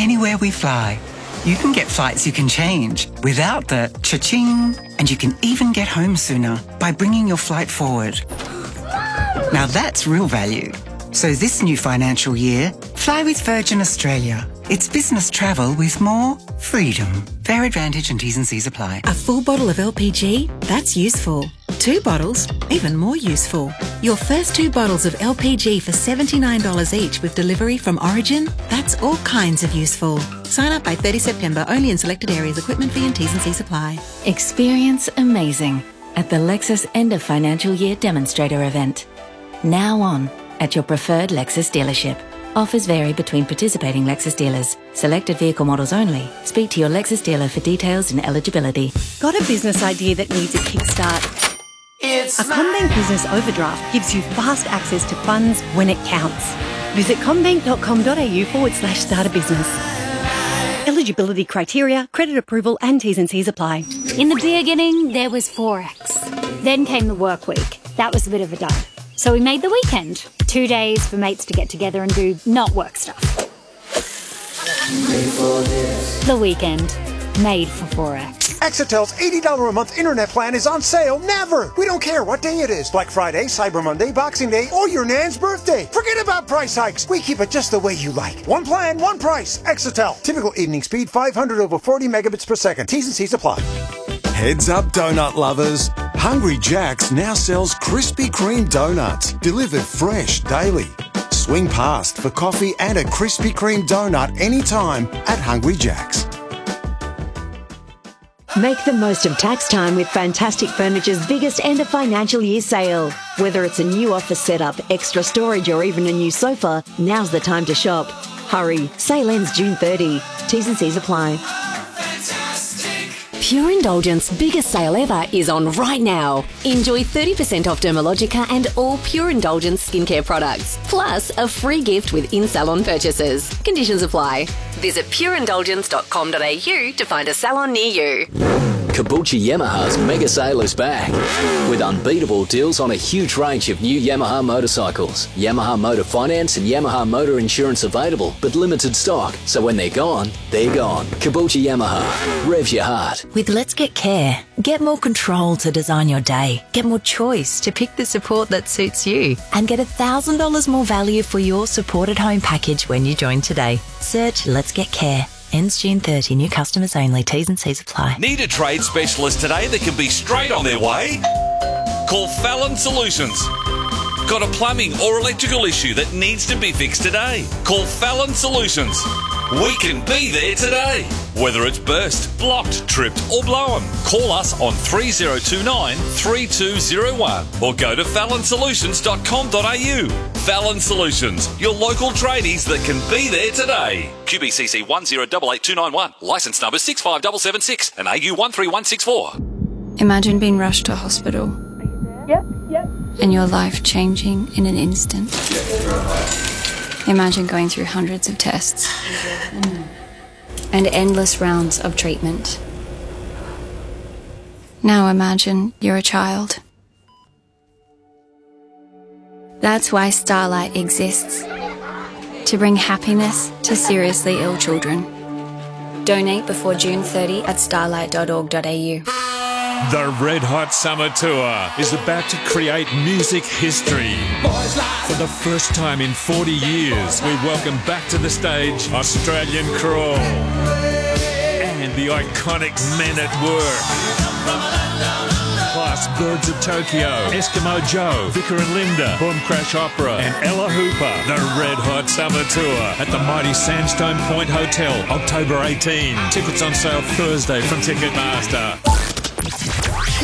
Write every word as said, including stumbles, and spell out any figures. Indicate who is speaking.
Speaker 1: anywhere we fly. You can get flights you can change without the cha-ching, and you can even get home sooner by bringing your flight forward. Now that's real value. So this new financial year, fly with Virgin Australia. It's business travel with more freedom. Fare advantage and T's and C's apply.
Speaker 2: A full bottle of L P G? That's useful. Two bottles? Even more useful. Your first two bottles of L P G for seventy-nine dollars each with delivery from Origin? That's all kinds of useful. Sign up by thirtieth September, only in selected areas. Equipment fee and T's and C's apply.
Speaker 3: Experience amazing at the Lexus End of Financial Year Demonstrator event. Now on at your preferred Lexus dealership. Offers vary between participating Lexus dealers. Selected vehicle models only. Speak to your Lexus dealer for details and eligibility.
Speaker 4: Got a business idea that needs a kickstart?
Speaker 5: It's
Speaker 4: a CommBank Business Overdraft gives you fast access to funds when it counts. Visit commbank.com.au forward slash start a business. Eligibility criteria, credit approval and T's and C's apply.
Speaker 6: In the beginning, there was Forex. Then came the work week. That was a bit of a dud. So we made the weekend. Two days for mates to get together and do not work stuff. The weekend. Made for Forex.
Speaker 7: Exitel's eighty dollars a month internet plan is on sale never. We don't care what day it is. Black Friday, Cyber Monday, Boxing Day, or your nan's birthday. Forget about price hikes. We keep it just the way you like. One plan, one price. Exitel. Typical evening speed five hundred over forty megabits per second. T's and C's apply.
Speaker 8: Heads up, donut lovers. Hungry Jack's now sells Krispy Kreme donuts, delivered fresh daily. Swing past for coffee and a Krispy Kreme donut anytime at Hungry Jack's.
Speaker 9: Make the most of tax time with Fantastic Furniture's biggest end of financial year sale. Whether it's a new office setup, extra storage or even a new sofa, now's the time to shop. Hurry, sale ends June thirtieth. T's and C's apply.
Speaker 3: Pure Indulgence's biggest sale ever is on right now. Enjoy thirty percent off Dermalogica and all Pure Indulgence skincare products, plus a free gift with in-salon purchases. Conditions apply. Visit pure indulgence dot com dot a u to find a salon near you.
Speaker 10: Kabuchi Yamaha's mega sale is back with unbeatable deals on a huge range of new Yamaha motorcycles. Yamaha Motor Finance and Yamaha Motor Insurance available, but limited stock. So when they're gone, they're gone. Kabuchi Yamaha. Rev your heart.
Speaker 2: With Let's Get Care, get more control to design your day. Get more choice to pick the support that suits you. And get one thousand dollars more value for your supported home package when you join today. Search Let's Get Care. Ends June thirtieth. New customers only. T's and C's apply.
Speaker 11: Need a trade specialist today that can be straight on their way? Call Fallon Solutions. Got a plumbing or electrical issue that needs to be fixed today? Call Fallon Solutions. We can be there today. Whether it's burst, blocked, tripped or blown, call us on three oh two nine, three two oh one or go to fallon solutions dot com dot a u. Fallon Solutions, your local tradies that can be there today. Q B C C one zero eight eight two nine one, licence number six five seven seven six and A U one three one six four.
Speaker 12: Imagine being rushed to hospital.
Speaker 13: Yep, yep.
Speaker 12: And your life changing in an instant. Imagine going through hundreds of tests and endless rounds of treatment. Now imagine you're a child. That's why Starlight exists, to bring happiness to seriously ill children. Donate before June thirtieth at starlight dot org dot a u.
Speaker 14: The Red Hot Summer Tour is about to create music history. For the first time in forty years, we welcome back to the stage Australian Crawl and the iconic Men at Work. Plus Birds of Tokyo, Eskimo Joe, Vicar and Linda, Boom Crash Opera and Ella Hooper. The Red Hot Summer Tour at the mighty Sandstone Point Hotel, October eighteenth. Tickets on sale Thursday from Ticketmaster.